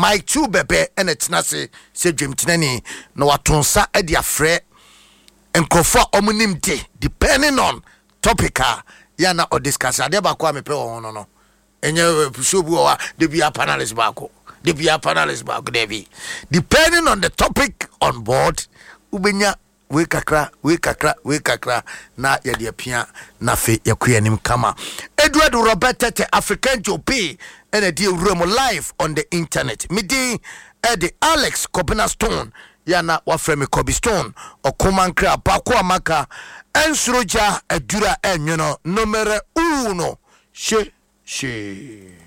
Mike 2 bebe ene tenase se dwemtenani na watonsa e dia frɛ enkofo omunimde depending on topica ya na o discuss ade ba ko amepe wo hono no enye pusobu wa de bia panelist ba ko Debbie. Depending on the topic on board, ubenya we kakra na yede apia na fe yakuanim kama. Edward Robert Tete African Jopi and a deal room live on the internet. Midi Eddie Alex Kobina Stone yana wafremi Kobe Stone okomankra bako amaka ensroja edura enyono numero 1 she